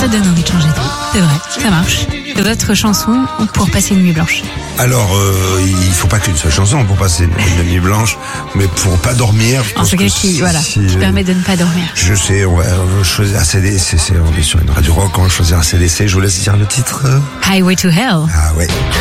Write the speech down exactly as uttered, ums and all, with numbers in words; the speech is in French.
Ça donne envie de changer de vie. C'est vrai, ça marche. Votre chanson pour passer une nuit blanche. Alors, euh, il faut pas qu'une seule chanson pour passer une, une nuit blanche, mais pour pas dormir. En tout cas, qui, voilà, si, qui permet de ne pas dormir. Je sais, on va choisir A C D C, c'est, on est sur une radio rock, on va choisir A C D C, je vous laisse dire le titre. Highway to Hell. Ah ouais.